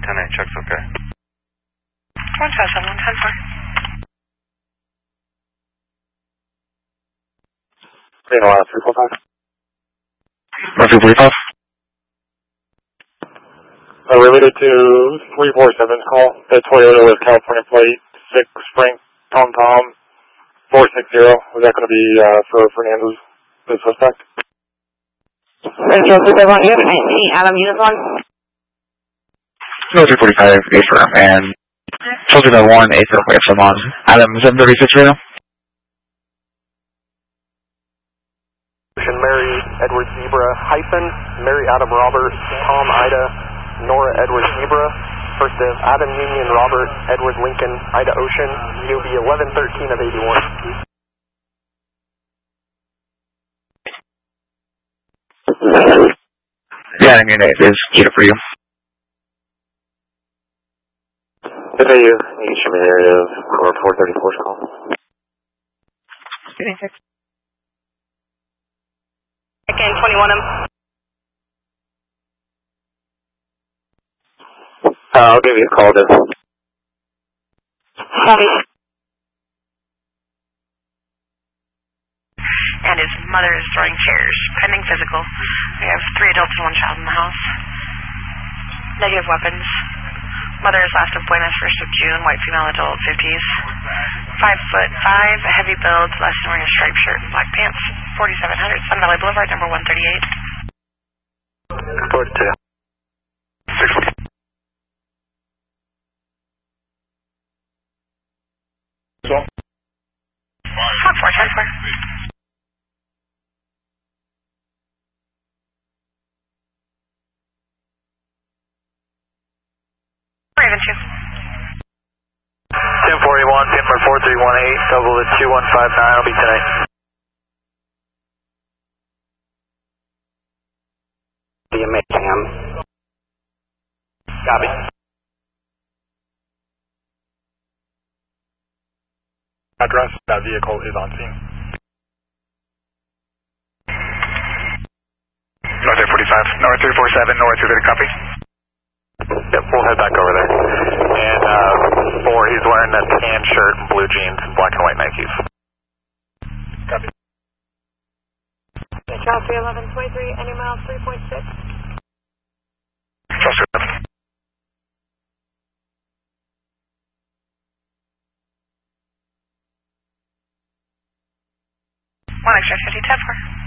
110-8, check's okay. 157, 110-4. Reno, 345. 345. Related to 347's call. The Toyota with California plate, 6 Spring Tom 460. Was that going to be for Fernandez, the suspect? Rachel 351, you have any Adam uniform? No, 345, affirm, and told you that 1, affirm, we have some on. Adam, 736 right now? Mary Edward Zebra hyphen Mary Adam Robert Tom Ida Nora Edward Zebra. First of Adam Union Robert Edward Lincoln Ida Ocean. UB 1113 of 81. Yeah, I mean, it is Kita for you. If I you can show me the area of core 434's call. Again, 21 him. I'll give you a call then. Copy. And his mother is throwing chairs. Pending physical. We have 3 adults and 1 child in the house. Negative weapons. Mother is last appointment 1st of June. White female adult, 50s. 5'5", heavy build, last wearing a striped shirt and black pants. 4700 Sun Valley Boulevard, number 138. 42. 6. Hot 410-4. Raven 2. 1041, Denver 4318, double to 2159, I'll be tonight. DMA cam. Copy. Address, that vehicle is on scene. North 345, North 347, North 330, copy. Yep, we'll head back over there. And 4, he's wearing that tan shirt and blue jeans and black and white Nikes. Copy. Charles 311-23, any miles 3.6. Charles 311. 1 extra 50, 10-4.